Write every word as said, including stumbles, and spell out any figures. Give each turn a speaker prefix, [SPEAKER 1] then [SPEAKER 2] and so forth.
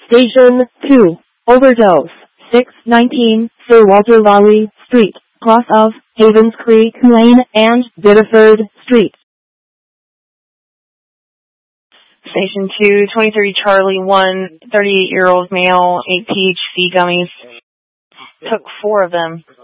[SPEAKER 1] Station two, overdose, six nineteen Sir Walter Raleigh Street, cross of Havens Creek Lane and Biddeford Street.
[SPEAKER 2] Station two, twenty-three Charlie one, thirty-eight-year-old male, ate T H C gummies. Took four of them.